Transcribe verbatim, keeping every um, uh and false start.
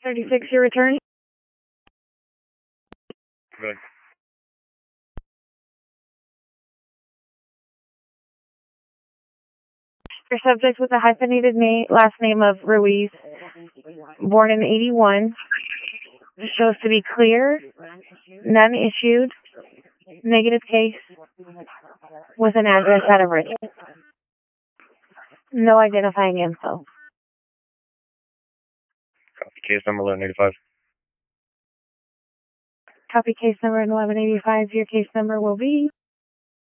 thirty-six, your return. Good. Your subject with a hyphenated name, last name of Ruiz, born in eighty-one, shows to be clear, none issued, negative case, with an address at a Richmond. No identifying info. Copy case number eleven eighty-five. Copy case number eleven eighty-five. Your case number will be